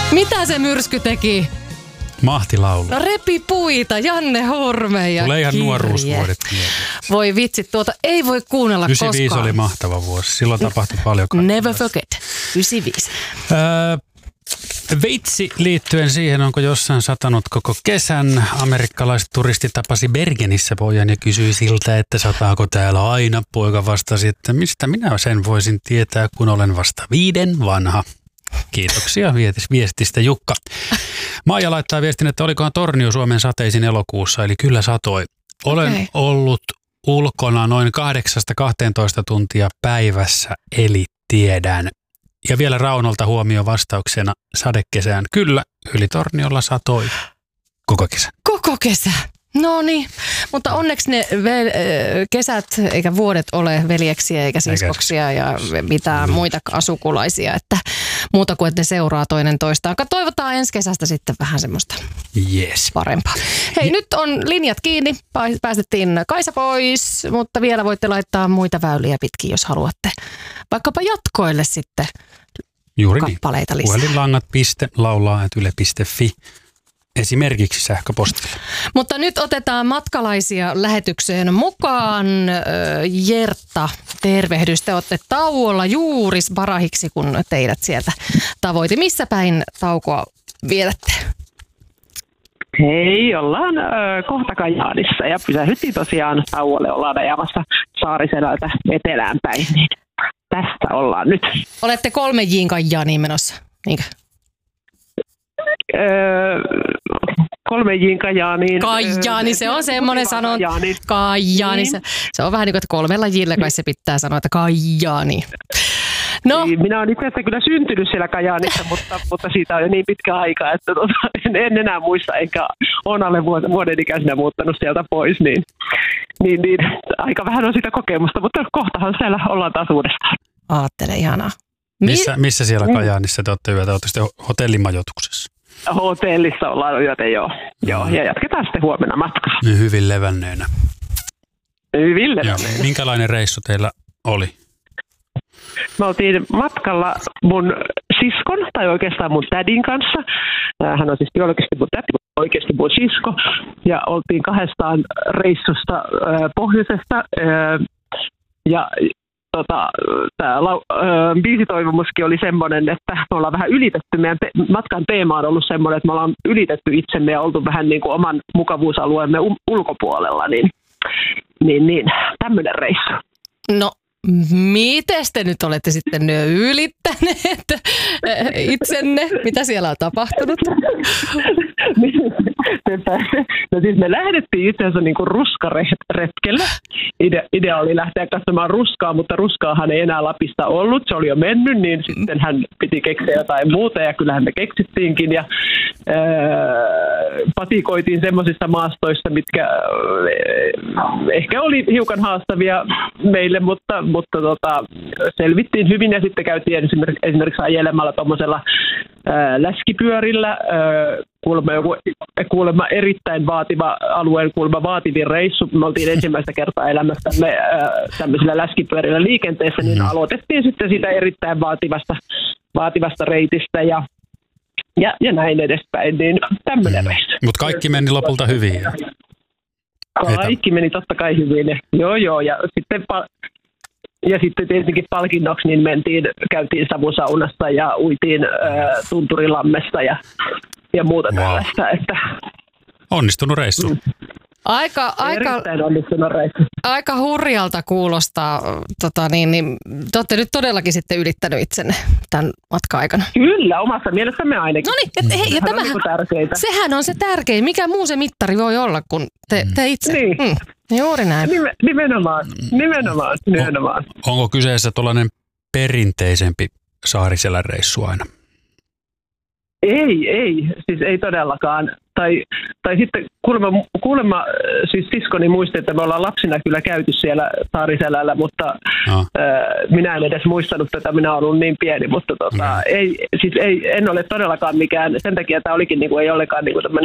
Mitä se myrsky teki? Mahtilaulu. No repi puita, Janne Horme ja tulee ihan Kirje. nuoruusvuodet. Voi vitsi, tuota ei voi kuunnella 95 koskaan. oli mahtava vuosi. Silloin tapahtui paljon kaikkea. Never forget. 95. Veitsi liittyen siihen, onko jossain satanut koko kesän. Amerikkalaiset turisti tapasi Bergenissä pojan ja kysyi siltä, että sataako täällä aina. Poika vastasi, että mistä minä sen voisin tietää, kun olen vasta 5 vanha. Kiitoksia viestistä Jukka. Maija laittaa viestin, että olikohan Tornio Suomen sateisin elokuussa, eli kyllä satoi. Olen ollut ulkona noin 8-12 tuntia päivässä, eli tiedän. Ja vielä Raunolta huomio vastauksena sadekesään. Kyllä, yli Torniolla satoi koko kesä. Koko kesä. No niin, mutta onneksi ne kesät eikä vuodet ole veljeksiä eikä siskoksia ja mitään muitakaan sukulaisia, että muuta kuin että ne seuraa toinen toistaan. Toivotaan ensi kesästä sitten vähän semmoista parempaa. Hei, nyt on linjat kiinni, päästettiin Kaisa pois, mutta vielä voitte laittaa muita väyliä pitkin, jos haluatte vaikkapa jatkoille sitten juuri kappaleita niin. lisää. Puhelinlangat.laulaa@yle.fi. Esimerkiksi sähköpostilla. Mutta nyt otetaan matkalaisia lähetykseen mukaan. Jertta, tervehdys. Te olette tauolla juuri barahiksi, kun teidät sieltä tavoiti. Missä päin taukoa vietätte? Hei, ollaan kohta Kajaanissa ja pysähdyttiin tosiaan tauolle. Ollaan ajamassa Saariselältä etelään päin. Niin tästä ollaan nyt. Olette 3J:n Kajaaniin menossa, niinkö? 3J:n Kajaaniin. Kajaani, se on semmoinen sanon. Kajaani, niin. Se on vähän niin kuin, että 3 J:llä kai se pitää sanoa, että Kajaani. No. Minä olen itse asiassa kyllä syntynyt siellä Kajaanissa, mutta siitä on jo niin pitkä aika, että en enää muista, enkä ole alle vuoden ikäisenä muuttanut sieltä pois, niin aika vähän on sitä kokemusta, mutta kohtahan siellä ollaan taas uudestaan. Aattele, ihanaa. Missä siellä Kajaanissa te olette yötä? Olette sitten hotellimajoituksessa? Hotellissa ollaan yötä, joo. Ja jatketaan sitten huomenna matkaa. Hyvin levänneenä. Hyvin levänneenä. Minkälainen reissu teillä oli? Me oltiin matkalla mun siskon, tai oikeastaan mun tädin kanssa. Hän on siis biologisesti mun tädi, mutta oikeasti mun sisko. Ja oltiin 2 reissusta pohjoisesta. Ja tämä biisitoivomuskin oli semmoinen, että me ollaan vähän ylitetty. Meidän matkan teema on ollut semmoinen, että me ollaan ylitetty itsemme ja oltu vähän niin kuin oman mukavuusalueemme ulkopuolella. Niin tämmöinen reissu. No. Mites te nyt olette sitten ylittäneet itsenne? Mitä siellä on tapahtunut? No siis me lähdettiin itse asiassa niin kuin ruskaretkelle. Idea oli lähteä katsomaan ruskaa, mutta ruskaahan ei enää Lapista ollut. Se oli jo mennyt, niin sitten hän piti keksiä jotain muuta ja kyllähän me keksittiinkin. Ja patikoitiin semmoisissa maastoissa, mitkä ehkä oli hiukan haastavia meille, mutta selvittiin hyvin ja sitten käytiin esimerkiksi ajelemalla tuommoisella läskipyörillä, kuulemma erittäin vaativa alueen, kuulemma vaativin reissu. Me oltiin ensimmäistä kertaa elämästämme tämmöisillä läskipyörillä liikenteessä, niin aloitettiin sitten sitä erittäin vaativasta reitistä ja näin edespäin, niin tämmöinen reissu. Mutta kaikki meni lopulta hyvin. Kaikki meni totta kai hyvin. Joo, ja sitten tietenkin palkinnoksi niin käytiin savusaunassa ja uitiin Tunturilammessa ja muuta tällaista. Että onnistunut reissu. Erittäin onnistunut reissu. Aika hurjalta kuulostaa. Te olette nyt todellakin sitten ylittänyt itsenne tämän matkan-aikana. Kyllä, omassa mielessämme ainakin. No niin, hei, ja sehän on se tärkein. Mikä muu se mittari voi olla kuin te itse? Niin. Juuri näin. Nimenomaan. Onko kyseessä tuollainen perinteisempi Saariselän reissu aina? Ei, siis ei todellakaan. Tai sitten kuulemma siis siskoni muisti, että me ollaan lapsina kyllä käyty siellä Saariselällä, mutta minä en edes muistanut tätä, minä olen ollut niin pieni, mutta en ole todellakaan mikään, sen takia tämä olikin ei ollenkaan